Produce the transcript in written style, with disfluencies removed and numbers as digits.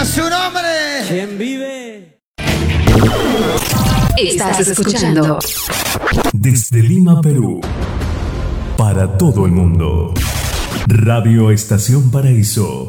diga su nombre. ¿Quién vive? Estás escuchando desde Lima, Perú, para todo el mundo. Radio Estación Paraíso